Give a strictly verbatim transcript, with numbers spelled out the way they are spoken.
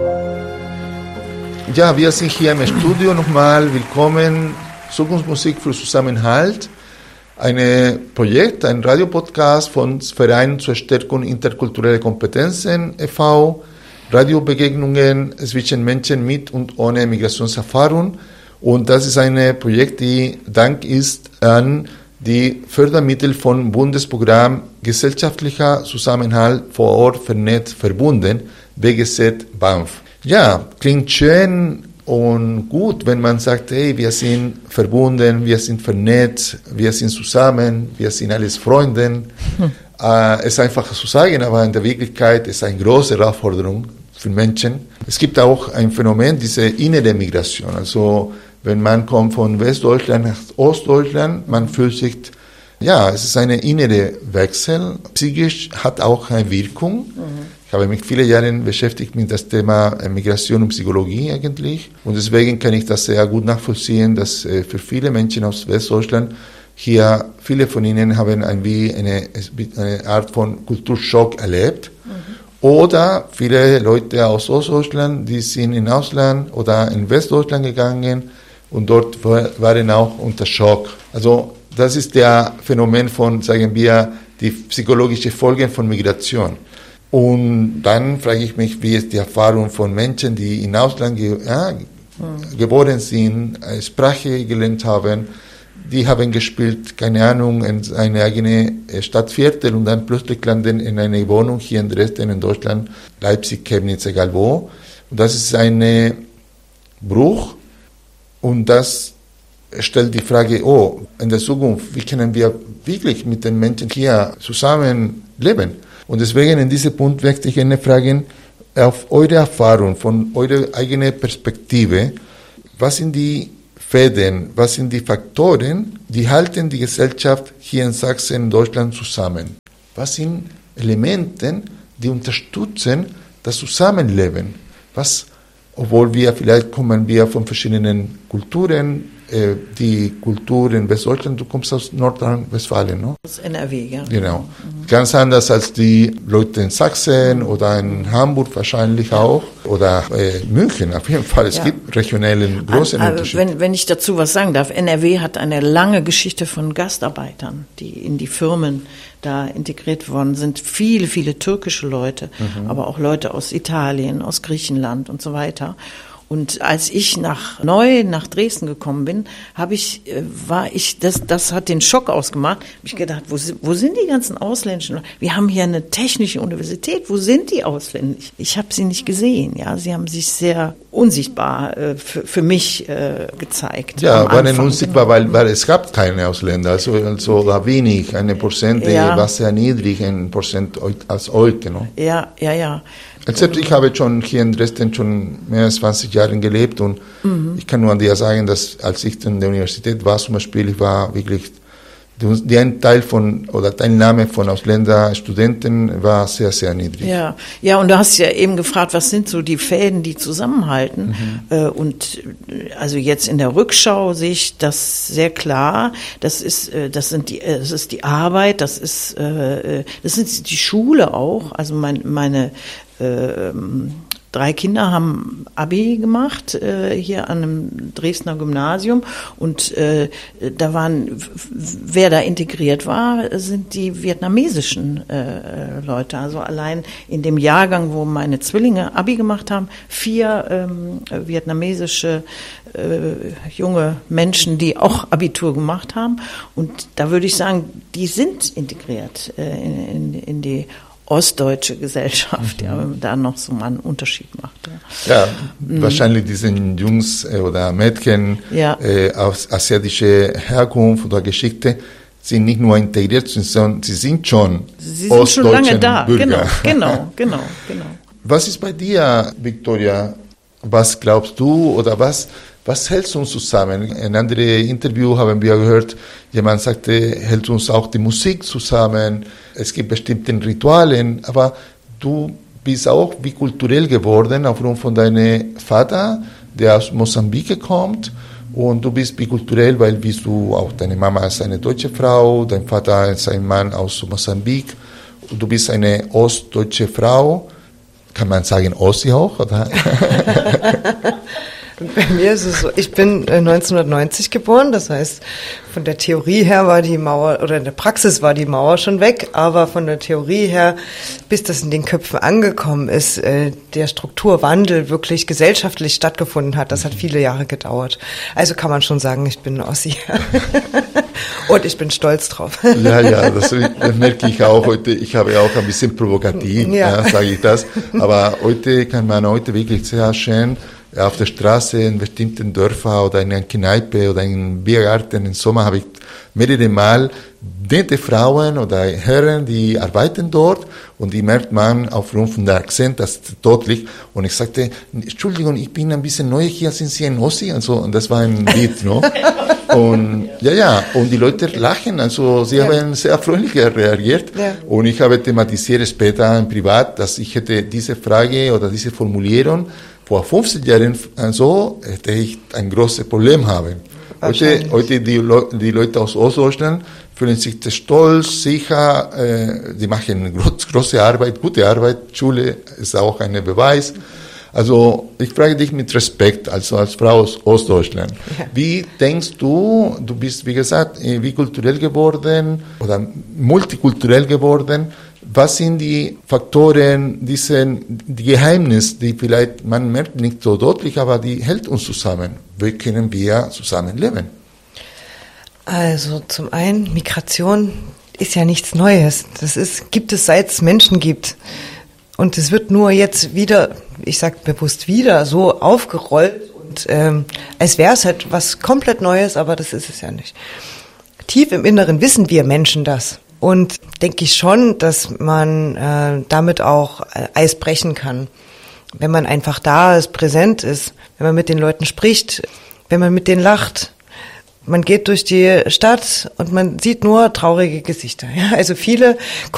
Ja, wir sind hier im Studio nochmal. Willkommen. Zukunftsmusik für Zusammenhalt. Ein Projekt, ein Radiopodcast von Verein zur Stärkung interkultureller Kompetenzen e V Radiobegegnungen zwischen Menschen mit und ohne Migrationserfahrung. Und das ist ein Projekt, die Dank ist an die Fördermittel vom Bundesprogramm Gesellschaftlicher Zusammenhalt vor Ort vernetzt verbunden, B G Z B A M F. Ja, klingt schön und gut, wenn man sagt, hey, wir sind verbunden, wir sind vernetzt, wir sind zusammen, wir sind alles Freunde. Hm. Äh, es ist einfach zu sagen, aber in der Wirklichkeit ist es eine große Herausforderung für Menschen. Es gibt auch ein Phänomen, diese innere Migration. Also wenn man kommt von Westdeutschland nach Ostdeutschland, man fühlt sich, ja, es ist eine innere Wechsel. Psychisch hat auch eine Wirkung. Mhm. Ich habe mich viele Jahre beschäftigt mit dem Thema Migration und Psychologie eigentlich. Und deswegen kann ich das sehr gut nachvollziehen, dass äh, für viele Menschen aus Westdeutschland hier, viele von ihnen haben ein, wie eine, eine Art von Kulturschock erlebt. Mhm. Oder viele Leute aus Ostdeutschland, die sind in Ausland oder in Westdeutschland gegangen und dort war, waren auch unter Schock. Also das ist der Phänomen von, sagen wir, die psychologischen Folgen von Migration. Und dann frage ich mich, wie ist die Erfahrung von Menschen, die in Ausland ge- ja, mhm. geboren sind, Sprache gelernt haben, die haben gespielt, keine Ahnung, in eine eigene Stadtviertel und dann plötzlich landen in einer Wohnung hier in Dresden, in Deutschland, Leipzig, Chemnitz, egal wo. Und das ist ein Bruch und das stellt die Frage, oh, in der Zukunft, wie können wir wirklich mit den Menschen hier zusammen leben? Und deswegen in diesem Punkt möchte ich gerne fragen, auf eure Erfahrung, von eurer eigenen Perspektive, was sind die Fäden, was sind die Faktoren, die halten die Gesellschaft hier in Sachsen, in Deutschland zusammen? Was sind Elemente, die unterstützen das Zusammenleben? Was, obwohl wir vielleicht kommen wir von verschiedenen Kulturen, äh, die Kultur in Westdeutschland, du kommst aus Nordrhein-Westfalen, ne? Aus N R W, ja. Genau. Mhm. Ganz anders als die Leute in Sachsen oder in Hamburg wahrscheinlich ja. auch oder äh, München auf jeden Fall. Es ja. gibt regionellen großen An, Unterschiede. Wenn, wenn ich dazu was sagen darf, N R W hat eine lange Geschichte von Gastarbeitern, die in die Firmen da integriert worden sind. Viele, viele türkische Leute, mhm. aber auch Leute aus Italien, aus Griechenland und so weiter. Und als ich nach neu nach Dresden gekommen bin, habe ich war ich das das hat den Schock ausgemacht. Habe ich gedacht, wo sind, wo sind die ganzen ausländischen Leute? Wir haben hier eine technische Universität. Wo sind die Ausländischen? Ich habe sie nicht gesehen. Ja, sie haben sich sehr unsichtbar äh, für, für mich äh, gezeigt. Ja, waren unsichtbar, weil, weil es gab keine Ausländer, also also war wenig, eine Prozent ja. war sehr niedrig, ein Prozent als heute, no? Ja, ja, ja. Selbst ich habe schon hier in Dresden schon mehr als zwanzig Jahre gelebt und mhm. ich kann nur an dir sagen, dass als ich in der Universität war zum Beispiel, ich war wirklich, die ein Teil von, oder Teilnahme von Ausländer, Studenten war sehr, sehr niedrig. Ja, ja, und du hast ja eben gefragt, was sind so die Fäden, die zusammenhalten? Mhm. Und also jetzt in der Rückschau sehe ich das sehr klar. Das ist, das sind die, das ist die Arbeit, das ist, das ist die Schule auch. Also mein, meine äh, Drei Kinder haben Abi gemacht äh, hier an einem Dresdner Gymnasium und äh, da waren, wer da integriert war, sind die vietnamesischen äh, Leute. Also allein in dem Jahrgang, wo meine Zwillinge Abi gemacht haben, vier ähm, vietnamesische äh, junge Menschen, die auch Abitur gemacht haben. Und da würde ich sagen, die sind integriert äh, in, in, in die ostdeutsche Gesellschaft, mhm. ja, wenn man da noch so mal einen Unterschied macht. Ja, ja mhm. wahrscheinlich diese Jungs äh, oder Mädchen ja. äh, aus asiatischer Herkunft oder Geschichte sind nicht nur integriert, sondern sie sind schon sie sind schon lange da. Bürger. Genau, genau, genau, genau. Was ist bei dir, Victoria? Was glaubst du oder was Was hält uns zusammen? In einem anderen Interview haben wir gehört, jemand sagte, hält uns auch die Musik zusammen. Es gibt bestimmte Ritualen, aber du bist auch wie kulturell geworden aufgrund von deinem Vater, der aus Mosambik kommt. Und du bist bikulturell, weil bist du auch, deine Mama ist eine deutsche Frau, dein Vater ist ein Mann aus Mosambik. Und du bist eine ostdeutsche Frau. kann man sagen Ossi auch, oder? Bei mir ist es so, ich bin neunzehnhundertneunzig geboren, das heißt, von der Theorie her war die Mauer, oder in der Praxis war die Mauer schon weg, aber von der Theorie her, bis das in den Köpfen angekommen ist, äh, der Strukturwandel wirklich gesellschaftlich stattgefunden hat, das hat viele Jahre gedauert. Also kann man schon sagen, ich bin Ossi. Und ich bin stolz drauf. Ja, ja, das, das merke ich auch heute. Ich habe auch ein bisschen provokativ, ja. Ja, sage ich das. Aber heute kann man heute wirklich sehr schön auf der Straße in bestimmten Dörfern oder in einer Kneipe oder in einem Biergarten im Sommer habe ich mehrere Mal nette Frauen oder Herren, die arbeiten dort und die merkt man aufgrund von der Akzent, das ist deutlich. Und ich sagte, Entschuldigung, ich bin ein bisschen neu hier, sind Sie ein Ossi? Also, und das war ein Lied, no? Und ja, ja, und die Leute lachen, also sie ja. haben sehr freundlich reagiert. Ja. Und ich habe thematisiert später im Privat, dass ich hätte diese Frage oder diese Formulierung vor fünfzig Jahren so hätte ich ein großes Problem haben. Heute, heute die, Le- die Leute aus Ostdeutschland fühlen sich stolz, sicher, äh, die machen groß, große Arbeit, gute Arbeit, Schule ist auch ein Beweis. Also ich frage dich mit Respekt, also als Frau aus Ostdeutschland. Ja. Wie denkst du, du bist wie gesagt wie kulturell geworden oder multikulturell geworden, was sind die Faktoren, diesen, die Geheimnisse, die vielleicht, man merkt nicht so deutlich, aber die hält uns zusammen. Wie können wir zusammenleben? Also zum einen, Migration ist ja nichts Neues. Das ist, gibt es seit es Menschen gibt. Und es wird nur jetzt wieder, ich sage bewusst wieder, so aufgerollt und ähm, als wäre es halt was komplett Neues, aber das ist es ja nicht. Tief im Inneren wissen wir Menschen das. Und denke ich schon, dass man äh, damit auch äh, Eis brechen kann. Wenn man einfach da ist, präsent ist, wenn man mit den Leuten spricht, wenn man mit denen lacht. Man geht durch die Stadt und man sieht nur traurige Gesichter. Ja? Also viele